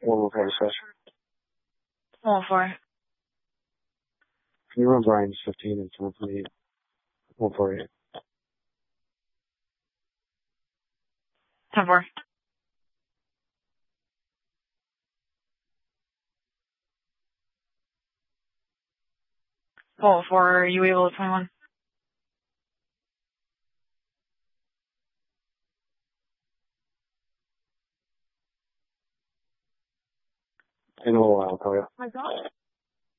One before discussion. 104. Can you run Brian's 15 and 148? 148. 10-4. Are you able to 21? In a little while, I'll tell you. Oh my God.